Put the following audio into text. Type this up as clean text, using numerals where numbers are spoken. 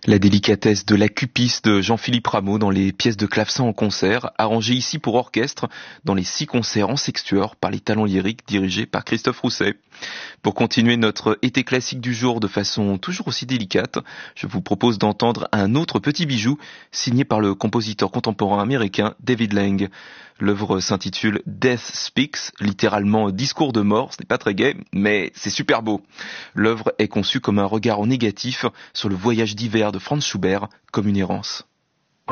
La délicatesse de la Cupis de Jean-Philippe Rameau dans les pièces de clavecin en concert, arrangées ici pour orchestre dans les 6 concerts en sextuor par les talents lyriques dirigés par Christophe Rousset. Pour continuer notre été classique du jour de façon toujours aussi délicate, je vous propose d'entendre un autre petit bijou signé par le compositeur contemporain américain David Lang. L'œuvre s'intitule Death Speaks, littéralement discours de mort, ce n'est pas très gai, mais c'est super beau. L'œuvre est conçue comme un regard en négatif sur le voyage d'hiver de Franz Schubert comme une errance.